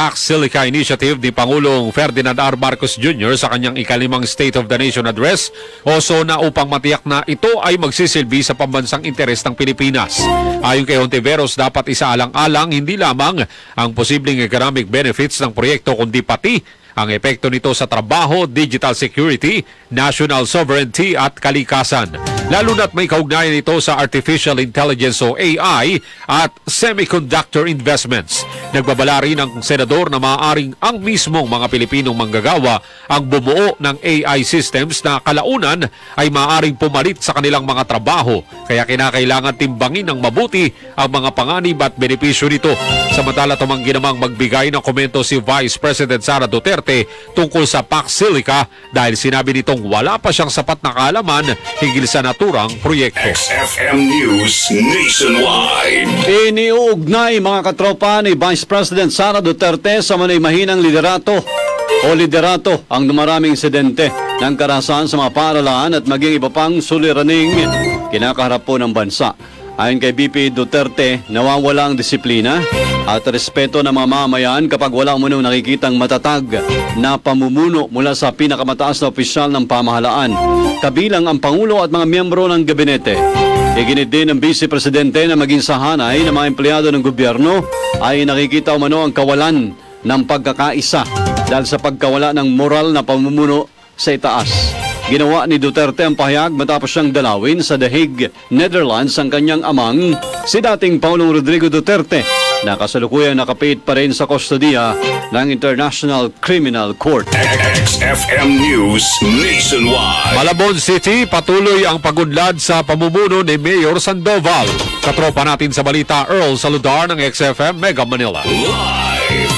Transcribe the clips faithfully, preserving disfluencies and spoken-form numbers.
Pax Silica Initiative ni Pangulong Ferdinand R. Marcos Junior sa kanyang ikalimang State of the Nation Address o SONA upang matiyak na ito ay magsisilbi sa pambansang interes ng Pilipinas. Ayon kay Hontiveros, dapat isaalang-alang hindi lamang ang posibleng economic benefits ng proyekto kundi pati ang epekto nito sa trabaho, digital security, national sovereignty at kalikasan. Lalo na't may kaugnayan ito sa artificial intelligence o A I at semiconductor investments. Nagbabala rin ang senador na maaaring ang mismong mga Pilipinong manggagawa ang bumuo ng A I systems na kalaunan ay maaaring pumalit sa kanilang mga trabaho. Kaya kinakailangan timbangin ng mabuti ang mga panganib at benepisyo nito. Samantala, tumanggi namang magbigay ng komento si Vice President Sara Duterte tungkol sa Pax Silica dahil sinabi nitong wala pa siyang sapat na kaalaman hinggil sa naturang proyekto. X F M News Nationwide. Iniuugnay mga katropa ni Vice President Sara Duterte sa manay mahinang liderato o liderato ang dumaraming insidente ng karahasan sa mga paaralan at maging iba pang suliraning kinakaharap po ng bansa. Ayon kay B P Duterte, nawawala ang disiplina at respeto ng mga mamayan kapag wala umunong nakikitang matatag na pamumuno mula sa pinakamataas na opisyal ng pamahalaan, kabilang ang Pangulo at mga miyembro ng gabinete. Iginit din ng Vice Presidente na maging sahanay ng mga empleyado ng gobyerno ay nakikita umano ang kawalan ng pagkakaisa dahil sa pagkawala ng moral na pamumuno sa itaas. Ginawa ni Duterte ang pahayag matapos siyang dalawin sa The Hague, Netherlands ang kanyang amang, si dating Pangulong Rodrigo Duterte, na kasalukuyang nakapiit pa rin sa kustodiya ng International Criminal Court. X F M News Nationwide. Malabon City, patuloy ang pagudlad sa pamumuno ni Mayor Sandoval. Katropa natin sa balita, Earl Saludar ng X F M Mega Manila. Live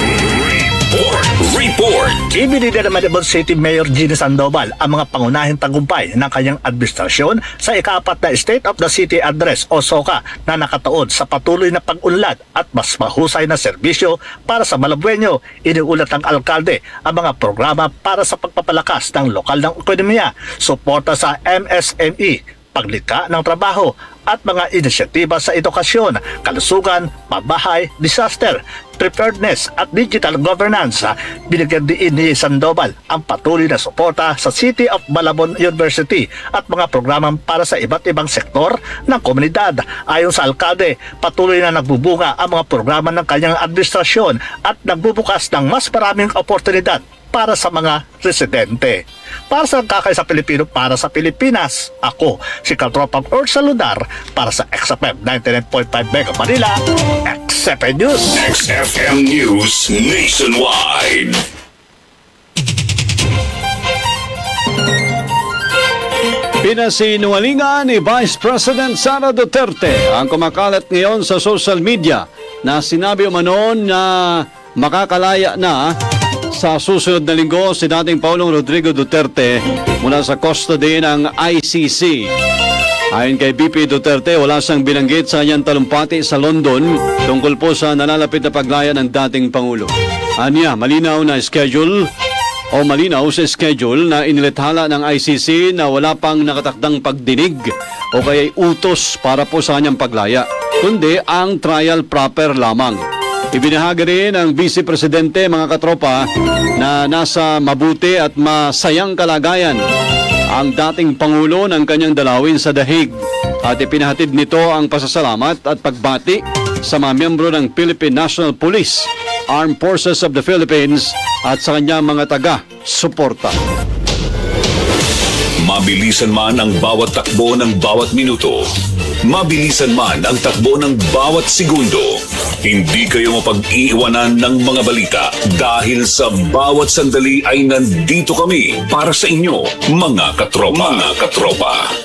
report. Report. Ibinigay naman ni Malabon City Mayor Gina Sandoval ang mga pangunahing tagumpay ng kanyang administrasyon sa ikaapat na State of the City Address o SOCA na nakatuon sa patuloy na pag-unlad at mas mahusay na serbisyo para sa Malabueño. Iniulat ng alkalde ang mga programa para sa pagpapalakas ng lokal ng ekonomiya, suporta sa M S M E, paglikha ng trabaho at mga inisyatiba sa edukasyon, kalusugan, pabahay, disaster, preparedness at digital governance. Binigyan din ni Sandoval ang patuloy na suporta sa City of Malabon University at mga programang para sa iba't ibang sektor ng komunidad. Ayon sa alkalde, patuloy na nagbubunga ang mga programa ng kanyang administrasyon at nagbubukas ng mas maraming oportunidad para sa mga residente. Para sa kakay sa Pilipino, para sa Pilipinas, ako si Katropang Earl Saludar para sa X F M ninety-nine point five Mega Manila, X F M News. X F M News Nationwide. Pinasinuwalingan ni Vice President Sara Duterte ang kumakalat ngayon sa social media na sinabi umano na makakalaya na sa susunod na linggo si dating Pangulong Rodrigo Duterte mula sa custody ng I C C. Ayon kay B P Duterte, wala siyang binanggit sa kanyang talumpati sa London tungkol po sa nalalapit na paglaya ng dating Pangulo. Anya, malinaw na schedule o malinaw sa schedule na inilathala ng I C C na wala pang nakatakdang pagdinig o kaya'y utos para po sa kanyang paglaya, kundi ang trial proper lamang. Ibinahagi rin ng Vice Presidente, mga katropa, na nasa mabuti at masayang kalagayan ang dating Pangulo ng kanyang dalawin sa The Hague at ipinahatid nito ang pasasalamat at pagbati sa mga miyembro ng Philippine National Police, Armed Forces of the Philippines at sa kanyang mga taga-suporta. Mabilisan man ang bawat takbo ng bawat minuto, mabilisan man ang takbo ng bawat segundo, hindi kayo mapag-iiwanan ng mga balita dahil sa bawat sandali ay nandito kami para sa inyo, mga katropa. Mga katropa.